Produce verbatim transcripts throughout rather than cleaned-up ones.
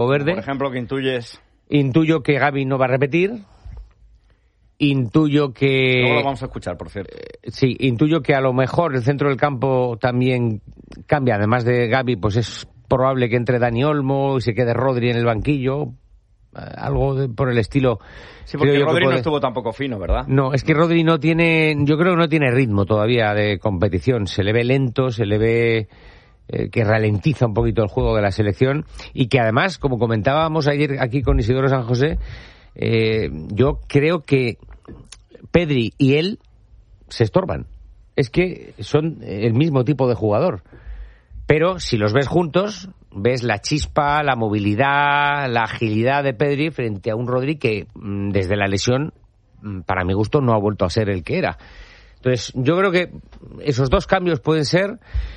verde. Por ejemplo, que intuyes... Intuyo que Gavi no va a repetir. Intuyo que... Luego lo vamos a escuchar, por cierto. Sí, intuyo que a lo mejor el centro del campo también cambia. Además de Gavi, pues es probable que entre Dani Olmo y se quede Rodri en el banquillo. Algo de, por el estilo. Sí, porque Rodri puede... no estuvo tampoco fino, ¿verdad? No, es que Rodri no tiene... Yo creo que no tiene ritmo todavía de competición. Se le ve lento, se le ve... que ralentiza un poquito el juego de la selección y que además, como comentábamos ayer aquí con Isidoro San José, eh, yo creo que Pedri y él se estorban. Es que son el mismo tipo de jugador. Pero si los ves juntos, ves la chispa, la movilidad, la agilidad de Pedri frente a un Rodri que desde la lesión, para mi gusto, no ha vuelto a ser el que era. Entonces, yo creo que esos dos cambios pueden ser...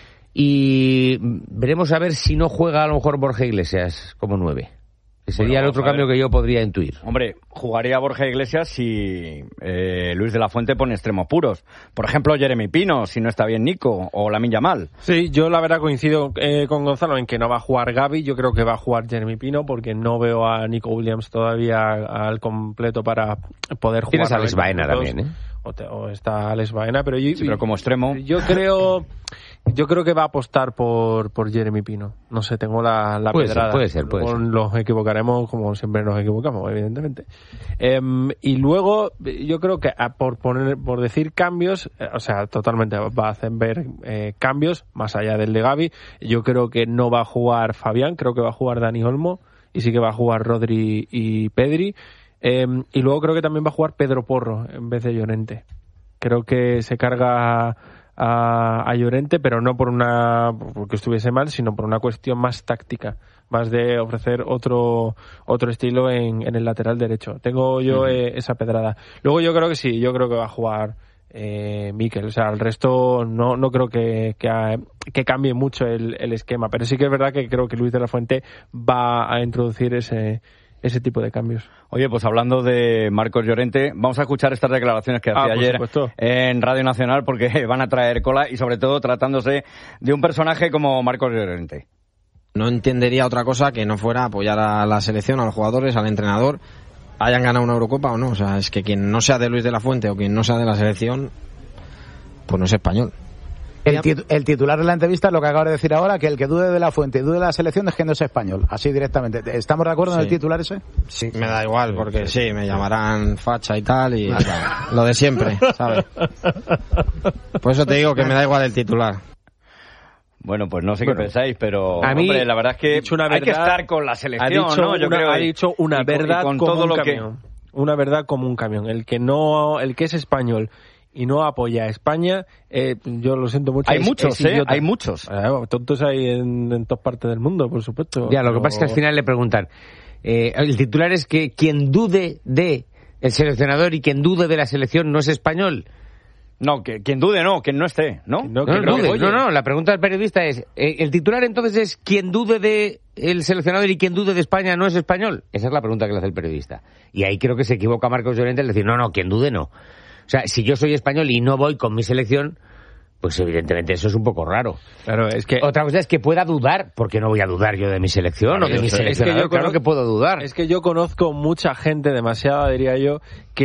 Y veremos a ver si no juega a lo mejor Borja Iglesias como nueve. Que sería bueno, el otro cambio que yo podría intuir. Hombre, jugaría Borja Iglesias si eh, Luis de la Fuente pone extremos puros. Por ejemplo, Jeremy Pino, si no está bien Nico, o Lamine Yamal. Sí, yo la verdad coincido eh, con Gonzalo en que no va a jugar Gavi. Yo creo que va a jugar Jeremy Pino porque no veo a Nico Williams todavía al completo para poder jugar. Tienes a Alex Baena también, ¿eh? O, te, o está Alex Baena, pero yo... Sí, pero como extremo... Yo creo... Yo creo que va a apostar por por Jeremy Pino. No sé, tengo la, la puede pedrada. Ser, puede ser, puede ser. Nos equivocaremos como siempre nos equivocamos, evidentemente. Eh, y luego, yo creo que a, por poner por decir cambios, eh, o sea, totalmente va a hacer ver eh, cambios, más allá del de Gavi. Yo creo que no va a jugar Fabián, creo que va a jugar Dani Olmo, y sí que va a jugar Rodri y Pedri. Eh, y luego creo que también va a jugar Pedro Porro en vez de Llorente. Creo que se carga... A, a Llorente, pero no por una porque estuviese mal, sino por una cuestión más táctica, más de ofrecer otro otro estilo en, en el lateral derecho. Tengo yo uh-huh. eh, esa pedrada. Luego yo creo que sí, yo creo que va a jugar eh, Mikel. O sea, el resto no no creo que que, a, que cambie mucho el, el esquema, pero sí que es verdad que creo que Luis de la Fuente va a introducir ese ese tipo de cambios. Oye, pues hablando de Marcos Llorente, vamos a escuchar estas declaraciones que hacía ah, ayer supuesto. en Radio Nacional, porque van a traer cola y sobre todo tratándose de un personaje como Marcos Llorente. No entendería otra cosa que no fuera apoyar a la selección, a los jugadores, al entrenador, hayan ganado una Eurocopa o no. O sea, es que quien no sea de Luis de la Fuente o quien no sea de la selección, pues no es español. El, tit- el titular de la entrevista es lo que acabo de decir ahora, que el que dude de la Fuente y dude de la selección es que no es español, así directamente. ¿Estamos de acuerdo sí. en el titular ese? Sí, me da igual, porque sí, me llamarán facha y tal, y lo de siempre, ¿sabes? Por eso te digo que me da igual el titular. Bueno, pues no sé bueno, qué pensáis, pero a mí, hombre, la verdad es que una verdad, hay que estar con la selección, ha dicho ¿no? Yo una, creo, ha dicho una y, verdad y con como todo un lo camión. que... Una verdad como un camión. El que no, el que es español y no apoya a España, eh, yo lo siento mucho. Hay es, muchos, es ¿eh? Hay muchos. Eh, tontos hay en, en todas partes del mundo, por supuesto. Ya, lo pero... que pasa es que al final le preguntan. Eh, el titular es que quien dude de el seleccionador y quien dude de la selección no es español. No, que quien dude no, quien no esté, ¿no? No, no, no, dude, no, no, la pregunta del periodista es, eh, ¿el titular entonces es quien dude de el seleccionador y quien dude de España no es español? Esa es la pregunta que le hace el periodista. Y ahí creo que se equivoca Marcos Llorente al decir, no, no, quien dude no. O sea, si yo soy español y no voy con mi selección, pues evidentemente eso es un poco raro. Claro, es que... Otra cosa es que pueda dudar, porque no voy a dudar yo de mi selección claro, o de mi selección. Es que yo claro conozco, que puedo dudar. Es que yo conozco mucha gente, demasiada diría yo,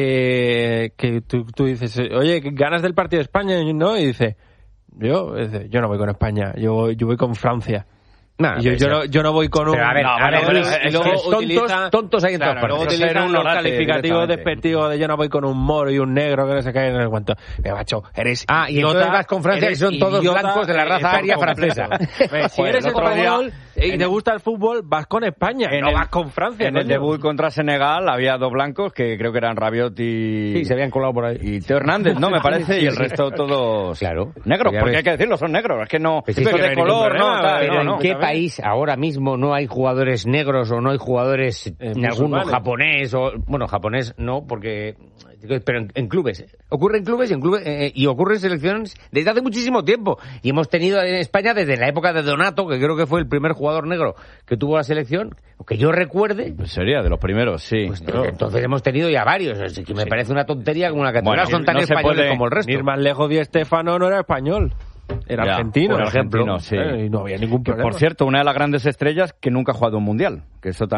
que, que tú, tú dices, oye, ¿ganas del partido de España? ¿No? Y dice, yo, dice, yo no voy con España, yo, yo voy con Francia. No, no, yo, yo, no, yo no voy con un... Pero a ver, no, a ver, luego, es, y luego es tontos, utiliza, tontos hay en claro, todas partes. luego utilizan los calificativos despectivos de yo no voy con un moro y un negro que no se cae en el cuanto. Pero macho, eres Ah, y entonces vas con Francia y son todos blancos de la raza aria francesa. Si eres español y te gusta el fútbol, vas con España, no vas con Francia. En el debut contra Senegal había dos blancos que creo que eran Rabiot y... Sí, se habían colado por ahí. Y Teo Hernández, ¿no? Me parece, y el resto todos... Claro. Negros, porque hay que decirlo, son negros. Es que no... Pues sí, son de color, ¿no? Pero ¿en qué país ahora mismo no hay jugadores negros o no hay jugadores eh, en alguno japonés o bueno japonés no porque pero en, en clubes ocurre en clubes y en clubes eh, y ocurre en selecciones desde hace muchísimo tiempo y hemos tenido en España desde la época de Donato, que creo que fue el primer jugador negro que tuvo la selección, que yo recuerde. Pues sería de los primeros, sí. Pues no. Entonces hemos tenido ya varios, así que me sí. parece una tontería como una catedral, bueno, son tan no españoles puede, como el resto. Ir más lejos, Di Stéfano no era español. era Ya, argentino, por ejemplo, sí. eh, y no había ningún Que, problema. por cierto, una de las grandes estrellas que nunca ha jugado un mundial, que eso